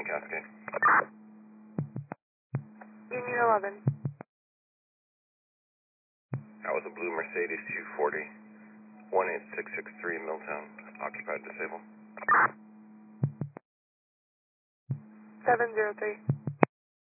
Lane Cascade. Union 11. That was a blue Mercedes 240, 18663 Milltown, occupied disabled. 703.